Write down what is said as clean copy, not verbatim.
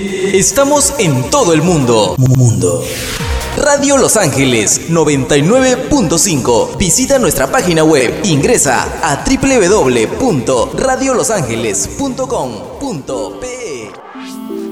Estamos en todo el mundo. Radio Los Ángeles 99.5. Visita nuestra página web. Ingresa a www.radiolosangeles.com.pe.